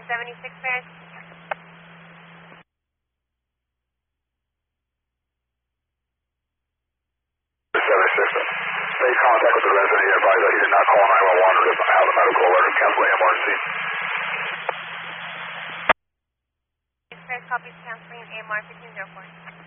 76 Ferris. Made contact with the resident. He advised that he did not call 911 or doesn't have a medical alert or cancel the emergency. Ferris copies canceling AMR 1504.